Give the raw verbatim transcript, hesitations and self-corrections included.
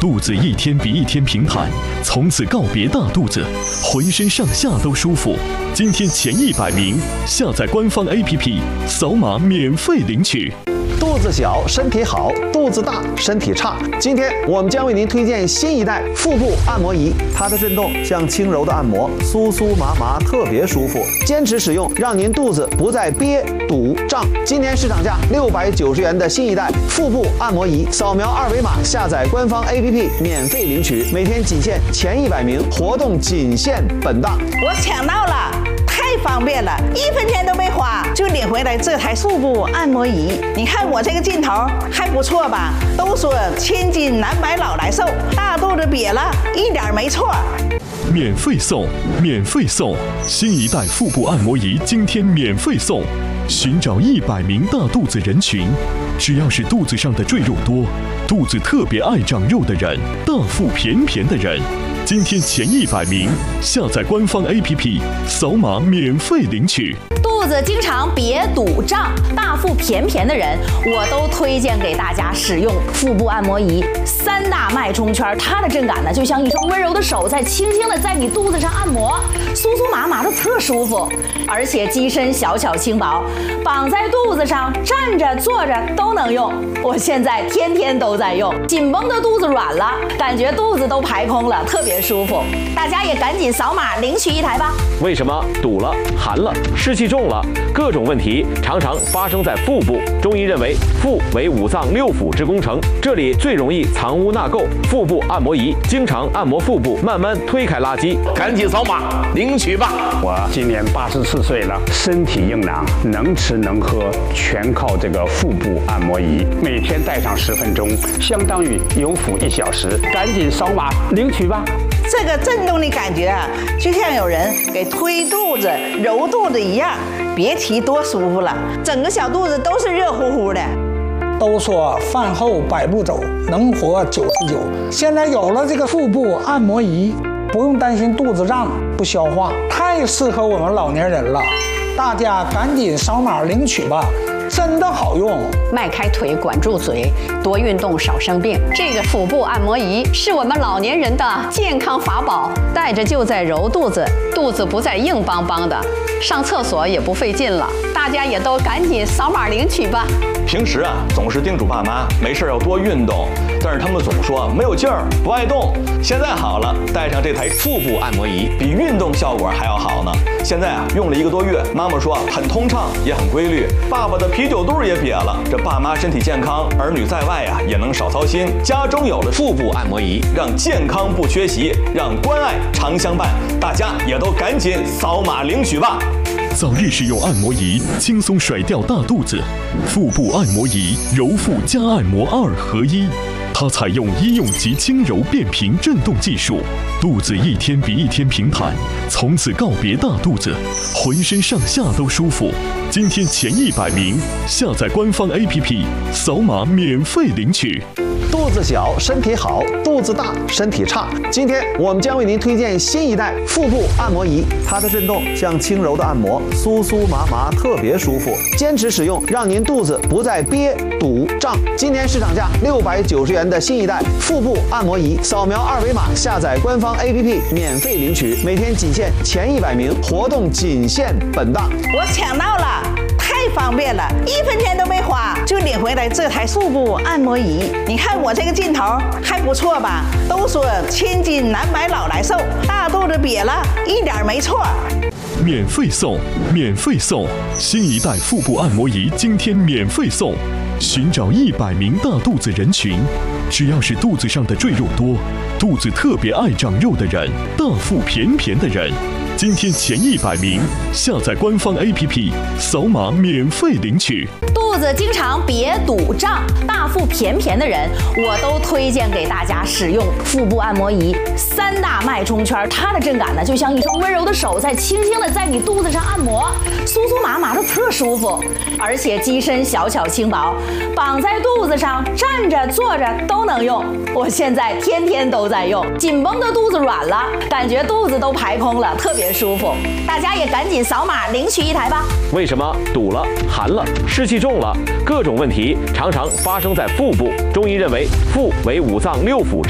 肚子一天比一天平坦，从此告别大肚子，浑身上下都舒服。今天前一百名下载官方 A P P， 扫码免费领取。 肚子小身体好，肚子大身体差。今天我们将为您推荐新一代腹部按摩仪，它的震动像轻柔的按摩，酥酥麻麻，特别舒服。坚持使用，让您肚子不再憋、堵、胀。今年市场价六百九十元的新一代腹部按摩仪，扫描二维码下载官方 A P P 免费领取，每天仅限前一百名，活动仅限本档。 我抢到了！太方便了，一分钱都没花就领回来这台腹部按摩仪。你看我这个劲头还不错吧？都说千金难买老来瘦，大肚子瘪了一点没错。 免费送，免费送！新一代腹部按摩仪今天免费送。寻找一百名大肚子人群，只要是肚子上的赘肉多、肚子特别爱长肉的人、大腹便便的人。今天前一百名下载官方 A P P， 扫码免费领取。 肚子经常瘪堵胀、大腹便便的人，我都推荐给大家使用腹部按摩仪。三大脉冲圈，它的震感呢，就像一双温柔的手在轻轻的在你肚子上按摩，酥酥麻麻的特舒服。而且机身小巧轻薄，绑在肚子上，站着坐着都能用。我现在天天都在用，紧绷的肚子软了，感觉肚子都排空了，特别舒服。大家也赶紧扫码领取一台吧。 为什么堵了、寒了、湿气重了？各种问题常常发生在腹部。中医认为，腹为五脏六腑之工程，这里最容易藏污纳垢。腹部按摩仪经常按摩腹部，慢慢推开垃圾。赶紧扫码领取吧！ 我今年八十四岁了，身体硬朗，能吃能喝，全靠这个腹部按摩仪。每天戴上十分钟，相当于有腹一小时。赶紧扫码领取吧！ 这个震动的感觉啊，就像有人给推肚子、揉肚子一样，别提多舒服了，整个小肚子都是热乎乎的。 都说饭后百步走，能活九十九。现在有了这个腹部按摩仪，不用担心肚子胀不消化，太适合我们老年人了。大家赶紧扫码领取吧！真的好用， 迈开腿，管住嘴，多运动，少生病。这个腹部按摩仪是我们老年人的健康法宝，带着就在揉肚子，肚子不再硬邦邦的，上厕所也不费劲了。大家也都赶紧扫码领取吧。 平时啊，总是叮嘱爸妈没事要多运动，但是他们总说没有劲儿，不爱动。现在好了，带上这台腹部按摩仪，比运动效果还要好呢。现在啊，用了一个多月，妈妈说很通畅，也很规律。爸爸的啤酒肚也瘪了，这爸妈身体健康，儿女在外啊也能少操心。家中有了腹部按摩仪，让健康不缺席，让关爱常相伴。大家也都赶紧扫码领取吧！ 早日使用按摩仪，轻松甩掉大肚子。腹部按摩仪，揉腹加按摩二合一。它采用医用级轻柔变频震动技术，肚子一天比一天平坦，从此告别大肚子，浑身上下都舒服。今天前一百名下载官方 A P P， 扫码免费领取。 肚子小身体好，肚子大身体差。今天我们将为您推荐新一代腹部按摩仪，它的震动像轻柔的按摩，酥酥麻麻，特别舒服。坚持使用，让您肚子不再憋、堵、胀。今年市场价六百九十元的新一代腹部按摩仪，扫描二维码下载官方 A P P 免费领取，每天仅限前一百名，活动仅限本档。 我抢到了！太方便了，一分钱都没花就领回来这台腹部按摩仪。你看我这个劲头还不错吧？都说千金难买老来瘦，大肚子瘪了一点没错。 免费送，免费送！新一代腹部按摩仪今天免费送。寻找一百名大肚子人群，只要是肚子上的赘肉多、肚子特别爱长肉的人、大腹便便的人。今天前一百名下载官方 A P P， 扫码免费领取。 肚子经常瘪堵胀、大腹便便的人，我都推荐给大家使用腹部按摩仪。三大脉冲圈，它的震感呢，就像一双温柔的手在轻轻的在你肚子上按摩，酥酥麻麻的特舒服。而且机身小巧轻薄，绑在肚子上，站着坐着都能用。我现在天天都在用，紧绷的肚子软了，感觉肚子都排空了，特别舒服。大家也赶紧扫码领取一台吧。 为什么堵了、寒了、湿气重了？各种问题常常发生在腹部。中医认为，腹为五脏六腑之